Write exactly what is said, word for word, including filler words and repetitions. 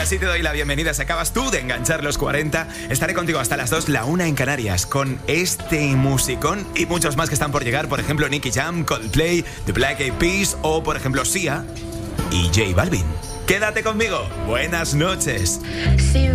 así te doy la bienvenida. Si acabas tú de enganchar los cuarenta, estaré contigo hasta las dos, la una en Canarias, con este musicón y muchos más que están por llegar. Por ejemplo, Nicky Jam, Coldplay, The Black Eyed Peas o, por ejemplo, Sia y J Balvin. Quédate conmigo. Buenas noches.